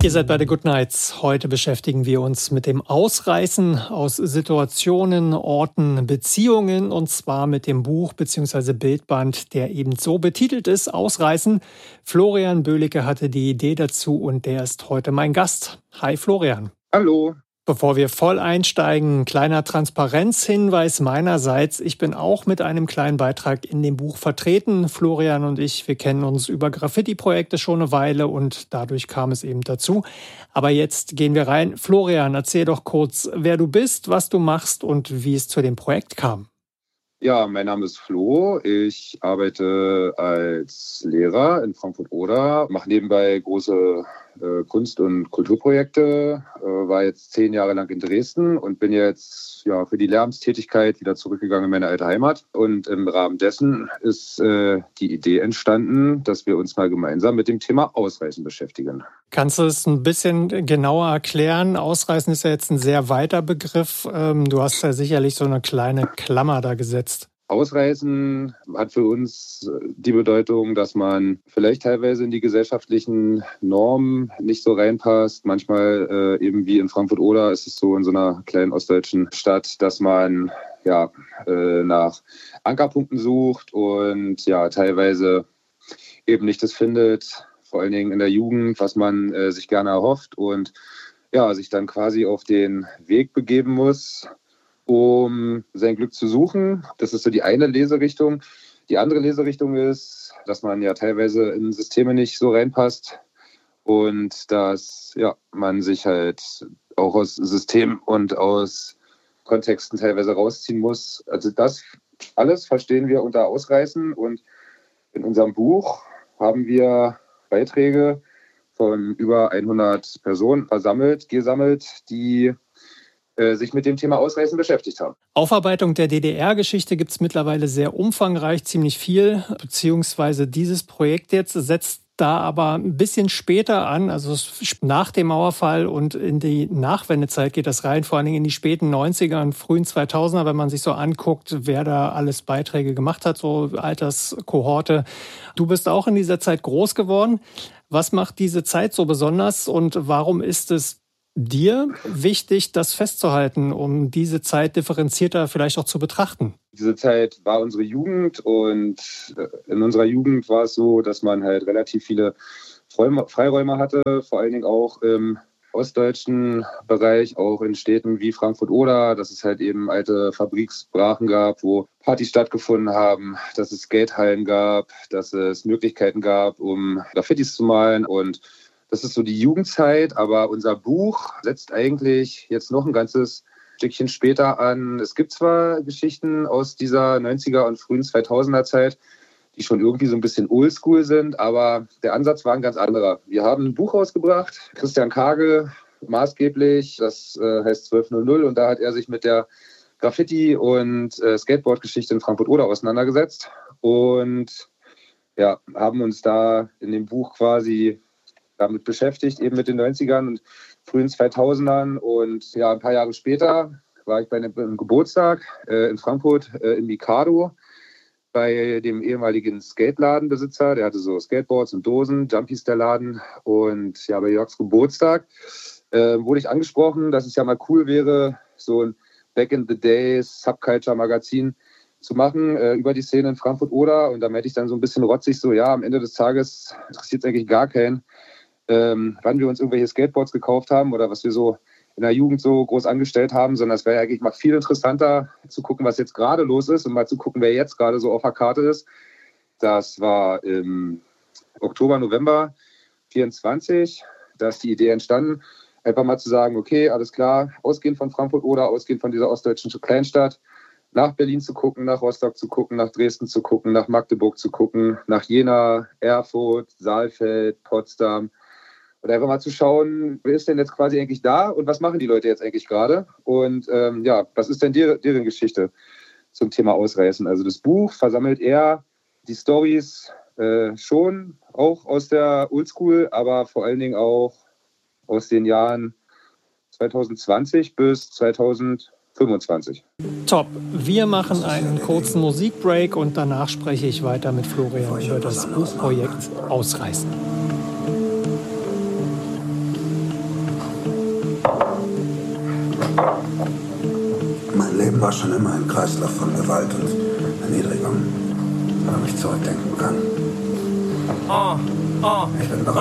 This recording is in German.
Ihr seid bei The Good Nights. Heute beschäftigen wir uns mit dem Ausreißen aus Situationen, Orten, Beziehungen und zwar mit dem Buch bzw. Bildband, der eben so betitelt ist, Ausreißen. Florian Böhlicke hatte die Idee dazu und der ist heute mein Gast. Hi Florian. Hallo. Bevor wir voll einsteigen, kleiner Transparenzhinweis meinerseits. Ich bin auch mit einem kleinen Beitrag in dem Buch vertreten. Florian und ich, wir kennen uns über Graffiti-Projekte schon eine Weile und dadurch kam es eben dazu. Aber jetzt gehen wir rein. Florian, erzähl doch kurz, wer du bist, was du machst und wie es zu dem Projekt kam. Ja, mein Name ist Flo. Ich arbeite als Lehrer in Frankfurt-Oder, mache nebenbei große Kunst- und Kulturprojekte, war jetzt 10 Jahre lang in Dresden und bin jetzt für die Lehramtstätigkeit wieder zurückgegangen in meine alte Heimat. Und im Rahmen dessen ist die Idee entstanden, dass wir uns mal gemeinsam mit dem Thema Ausreißen beschäftigen. Kannst du es ein bisschen genauer erklären? Ausreißen ist ja jetzt ein sehr weiter Begriff. Du hast ja sicherlich so eine kleine Klammer da gesetzt. Ausreißen hat für uns die Bedeutung, dass man vielleicht teilweise in die gesellschaftlichen Normen nicht so reinpasst. Manchmal eben wie in Frankfurt-Oder ist es so in so einer kleinen ostdeutschen Stadt, dass man nach Ankerpunkten sucht und teilweise eben nicht das findet, vor allen Dingen in der Jugend, was man sich gerne erhofft und sich dann quasi auf den Weg begeben muss, um sein Glück zu suchen. Das ist so die eine Leserichtung. Die andere Leserichtung ist, dass man teilweise in Systeme nicht so reinpasst und dass man sich halt auch aus Systemen und aus Kontexten teilweise rausziehen muss. Also das alles verstehen wir unter Ausreißen und in unserem Buch haben wir Beiträge von über 100 Personen gesammelt, die sich mit dem Thema Ausreißen beschäftigt haben. Aufarbeitung der DDR-Geschichte gibt es mittlerweile sehr umfangreich, ziemlich viel, beziehungsweise dieses Projekt jetzt setzt da aber ein bisschen später an, also nach dem Mauerfall und in die Nachwendezeit geht das rein, vor allen Dingen in die späten 90er und frühen 2000er, wenn man sich so anguckt, wer da alles Beiträge gemacht hat, so Alterskohorte. Du bist auch in dieser Zeit groß geworden. Was macht diese Zeit so besonders und warum ist es dir wichtig, das festzuhalten, um diese Zeit differenzierter vielleicht auch zu betrachten? Diese Zeit war unsere Jugend und in unserer Jugend war es so, dass man halt relativ viele Freiräume hatte, vor allen Dingen auch im ostdeutschen Bereich, auch in Städten wie Frankfurt-Oder, dass es halt eben alte Fabriksbrachen gab, wo Partys stattgefunden haben, dass es Skatehallen gab, dass es Möglichkeiten gab, um Graffitis zu malen und das ist so die Jugendzeit, aber unser Buch setzt eigentlich jetzt noch ein ganzes Stückchen später an. Es gibt zwar Geschichten aus dieser 90er und frühen 2000er Zeit, die schon irgendwie so ein bisschen oldschool sind, aber der Ansatz war ein ganz anderer. Wir haben ein Buch rausgebracht, Christian Kagel maßgeblich, das heißt 1200 und da hat er sich mit der Graffiti- und Skateboard-Geschichte in Frankfurt-Oder auseinandergesetzt und haben uns da in dem Buch quasi damit beschäftigt, eben mit den 90ern und frühen 2000ern. Und ein paar Jahre später war ich bei einem Geburtstag in Frankfurt im Mikado bei dem ehemaligen Skateladenbesitzer. Der hatte so Skateboards und Dosen, Jumpies der Laden. Und bei Jörgs Geburtstag wurde ich angesprochen, dass es ja mal cool wäre, so ein Back-in-the-Days Subculture-Magazin zu machen über die Szene in Frankfurt-Oder. Und da meinte ich dann so ein bisschen rotzig so, am Ende des Tages interessiert es eigentlich gar keinen, wann wir uns irgendwelche Skateboards gekauft haben oder was wir so in der Jugend so groß angestellt haben, sondern es wäre ja eigentlich mal viel interessanter zu gucken, was jetzt gerade los ist und mal zu gucken, wer jetzt gerade so auf der Karte ist. Das war im Oktober, November 24. Da ist die Idee entstanden, einfach mal zu sagen, okay, alles klar, ausgehend von Frankfurt-Oder, ausgehend von dieser ostdeutschen Kleinstadt, nach Berlin zu gucken, nach Rostock zu gucken, nach Dresden zu gucken, nach Magdeburg zu gucken, nach Jena, Erfurt, Saalfeld, Potsdam. Und einfach mal zu schauen, wer ist denn jetzt quasi eigentlich da und was machen die Leute jetzt eigentlich gerade? Und was ist denn deren Geschichte zum Thema Ausreißen? Also das Buch versammelt eher die Storys schon auch aus der Oldschool, aber vor allen Dingen auch aus den Jahren 2020 bis 2025. Top. Wir machen einen kurzen Musikbreak und danach spreche ich weiter mit Florian über das Buchprojekt Ausreißen. Leben war schon immer ein Kreislauf von Gewalt und Erniedrigung, wenn man mich zurückdenken kann. Ich bin bereit.